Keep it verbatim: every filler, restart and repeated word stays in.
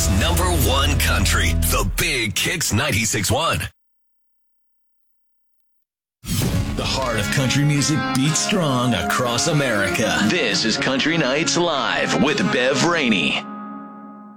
America's number one country, the Big Kicks ninety-six point one. The heart of country music beats strong across America. This is Country Nights Live with Bev Rainey.